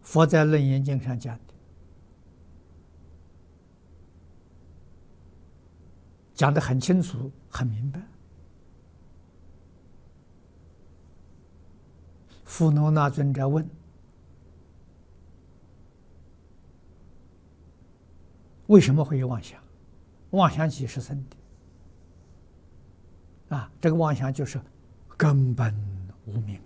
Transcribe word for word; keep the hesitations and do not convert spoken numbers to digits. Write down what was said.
佛在《楞严经》上讲的，讲得很清楚、很明白。富罗那尊者问：为什么会有妄想？妄想几是生的？啊，这个妄想就是根本无明